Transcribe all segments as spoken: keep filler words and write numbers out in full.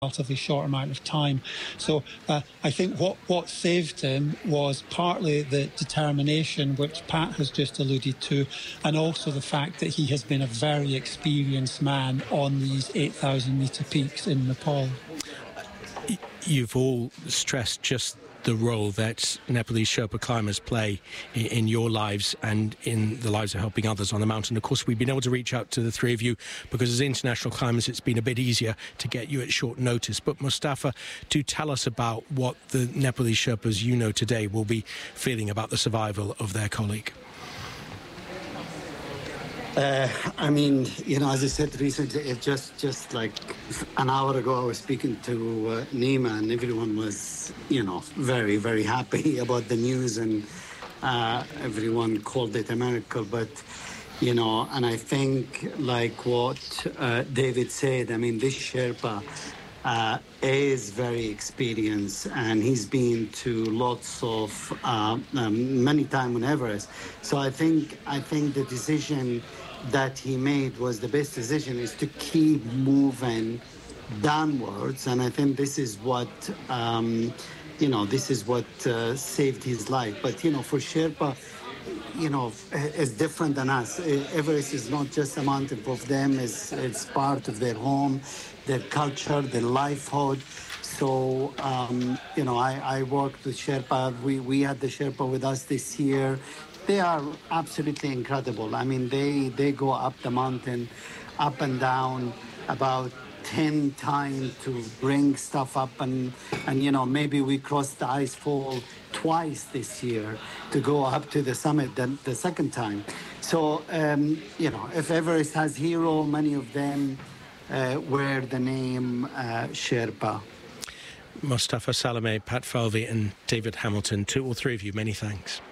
relatively short amount of time. So uh, I think what, what saved him was partly the determination, which Pat has just alluded to, and also the fact that he has been a very experienced man on these eight thousand metre peaks in Nepal. You've all stressed just the role that Nepalese Sherpa climbers play in, in your lives and in the lives of helping others on the mountain. Of course, we've been able to reach out to the three of you because as international climbers, it's been a bit easier to get you at short notice. But Mustafa, do tell us about what the Nepalese Sherpas you know today will be feeling about the survival of their colleague. Uh, I mean, you know, as I said recently, it just just like an hour ago, I was speaking to uh, Nima, and everyone was, you know, very, very happy about the news, and uh, everyone called it a miracle. But, you know, and I think, like what uh, David said, I mean, this Sherpa uh, is very experienced, and he's been to lots of uh, um, many times on Everest. So I think I think the decision that he made was the best decision, is to keep moving downwards, and I think this is what um, you know this is what uh, saved his life. But you know, for Sherpa, you know, it's different than us. Everest is not just a mountain for them; it's it's part of their home, their culture, their livelihood. So, um, you know, I, I worked with Sherpa. We, we had the Sherpa with us this year. They are absolutely incredible. I mean, they, they go up the mountain, up and down about ten times to bring stuff up. And, and you know, maybe we crossed the ice fall twice this year to go up to the summit the, the second time. So, um, you know, if Everest has hero, many of them uh, wear the name uh, Sherpa. Mustafa Salameh, Pat Falvey and David Hamilton, to all three of you, many thanks.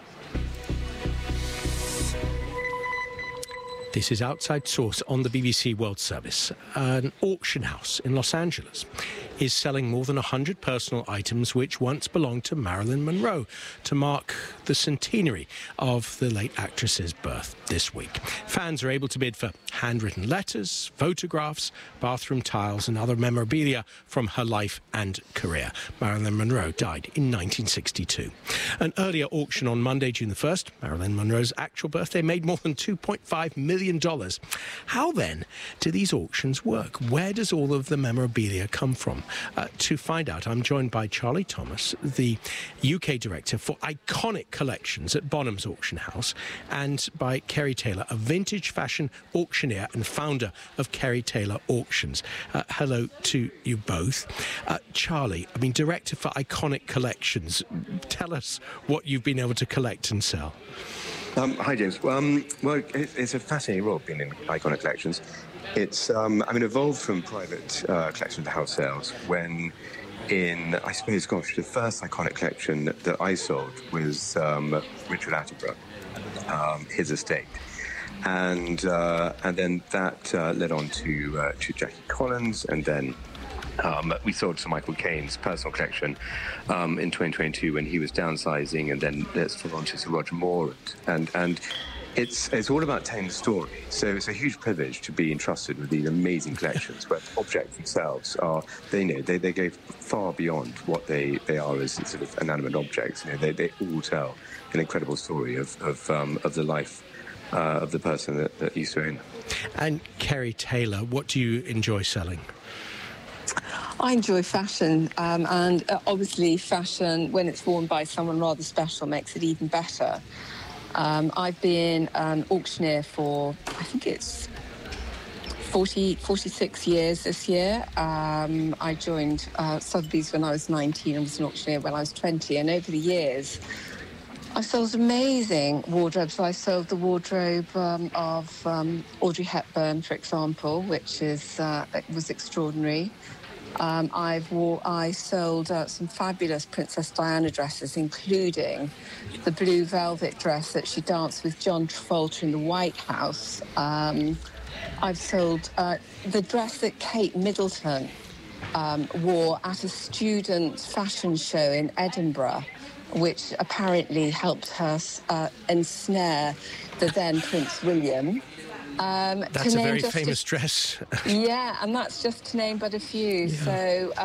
This is Outside Source on the B B C World Service. An auction house in Los Angeles is selling more than one hundred personal items which once belonged to Marilyn Monroe to mark the centenary of the late actress's birth this week. Fans are able to bid for handwritten letters, photographs, bathroom tiles and other memorabilia from her life and career. Marilyn Monroe died in nineteen sixty-two. An earlier auction on Monday, June the first, Marilyn Monroe's actual birthday, made more than two point five million dollars. How then do these auctions work? Where does all of the memorabilia come from? Uh, to find out, I'm joined by Charlie Thomas, the U K director for iconic collections at Bonhams Auction House, and by Kerry Taylor, a vintage fashion auctioneer and founder of Kerry Taylor Auctions. Uh, hello to you both. Uh, Charlie, I mean, director for iconic collections. Tell us what you've been able to collect and sell. Um, hi, James. Um, well, it, it's a fascinating role being in iconic collections. It's, um, I mean, evolved from private uh, collection to house sales when in, I suppose, gosh, the first iconic collection that I sold was um, Richard Attenborough, um, his estate. And uh, and then that uh, led on to, uh, to Jackie Collins, and then Um, we sold Sir Michael Caine's personal collection um, in twenty twenty-two when he was downsizing, and then let's follow on to Sir Roger Moore. And, and it's it's all about telling the story. So it's a huge privilege to be entrusted with these amazing collections where objects themselves are, they know, they, they go far beyond what they, they are as sort of inanimate objects. You know, they, they all tell an incredible story of, of, um, of the life uh, of the person that, that used to own them. And Kerry Taylor, what do you enjoy selling? I enjoy fashion, um, and uh, obviously fashion, when it's worn by someone rather special, makes it even better. Um, I've been an auctioneer for, I think it's forty, forty-six years this year. Um, I joined uh, Sotheby's when I was nineteen and was an auctioneer when I was twenty, and over the years I've sold amazing wardrobes. I sold the wardrobe um, of um, Audrey Hepburn, for example, which is uh, was extraordinary. Um, I've wore, I sold uh, some fabulous Princess Diana dresses, including the blue velvet dress that she danced with John Travolta in the White House. Um, I've sold uh, the dress that Kate Middleton um, wore at a student fashion show in Edinburgh, which apparently helped her uh, ensnare the then Prince William. Um, that's a very famous dress. Yeah, and that's just to name but a few. Yeah. So.